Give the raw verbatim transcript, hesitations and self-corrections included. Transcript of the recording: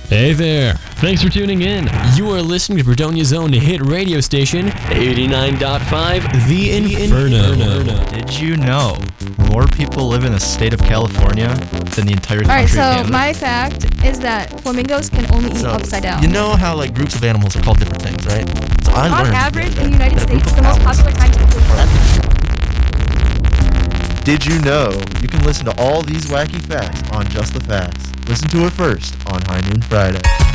Hey there. Thanks for tuning in. You are listening to Fredonia's own hit radio station, eighty-nine point five The Inferno. Inferno. Did you know more people live in the state of California than the entire country Alright, of so Canada? my fact is that flamingos can only eat So, upside down. You know how like groups of animals are called different things, right? So I On learned average, that in the United a group States, of the most owls- popular time to Did you know you can listen to all these wacky facts on Just the Facts? Listen to it first on High Noon Friday.